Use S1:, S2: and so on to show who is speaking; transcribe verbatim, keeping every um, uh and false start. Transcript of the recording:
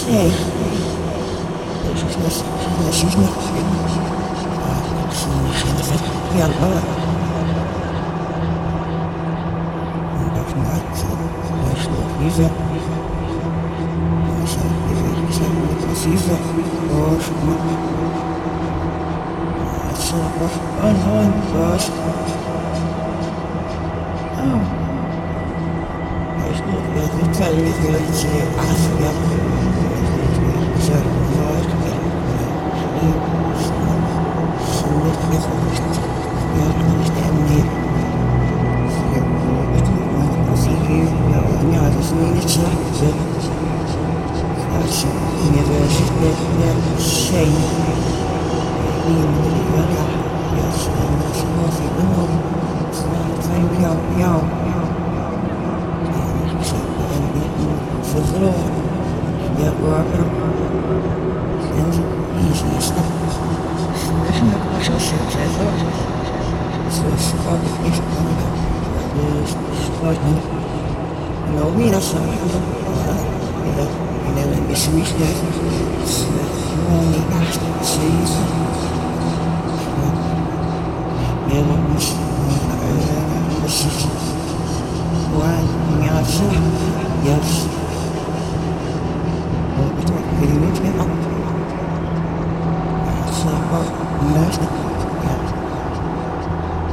S1: Hey, she's not, she's not, she's not, yeah, well, that's not, that's not, he's a, he's a, he's a, he's a, oh, she's not, that's a, oh, no, gosh, oh, there's no, there's no telling me that it's a, ask, yeah, so, no, it's a, No, mira, soy yo. Mira, mira, es mi